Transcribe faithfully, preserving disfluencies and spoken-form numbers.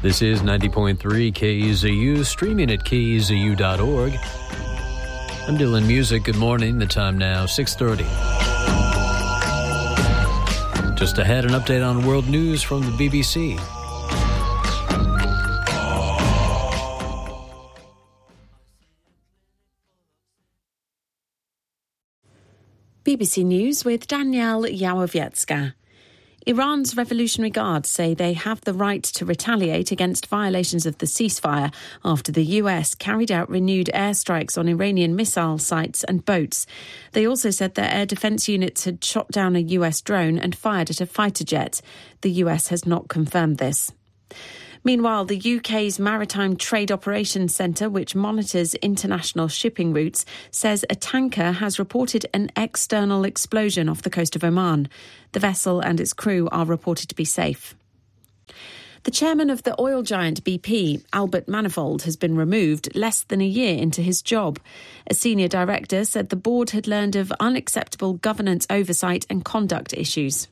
This is ninety point three K E Z U, streaming at K E Z U dot org. I'm Dylan Music. Good morning. The time now, six thirty. Just ahead, an update on world news from the B B C. B B C News with Danielle Yałowiecka. Iran's Revolutionary Guards say they have the right to retaliate against violations of the ceasefire after the U S carried out renewed airstrikes on Iranian missile sites and boats. They also said their air defence units had shot down a U S drone and fired at a fighter jet. The U S has not confirmed this. Meanwhile, the U K's Maritime Trade Operations Centre, which monitors international shipping routes, says a tanker has reported an external explosion off the coast of Oman. The vessel and its crew are reported to be safe. The chairman of the oil giant B P, Albert Manifold, has been removed less than a year into his job. A senior director said the board had learned of unacceptable governance oversight and conduct issues.